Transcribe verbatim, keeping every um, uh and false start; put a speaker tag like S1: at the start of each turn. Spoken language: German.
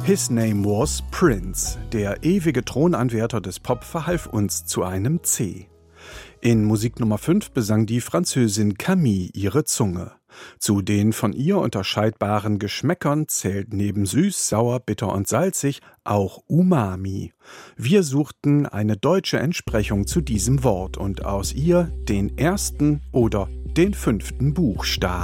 S1: His name was Prince. Der ewige Thronanwärter des Pop verhalf uns zu einem C. In Musik Nummer fünf besang die Französin Camille ihre Zunge. Zu den von ihr unterscheidbaren Geschmäckern zählt neben süß, sauer, bitter und salzig auch Umami. Wir suchten eine deutsche Entsprechung zu diesem Wort und aus ihr den ersten oder den fünften Buchstaben.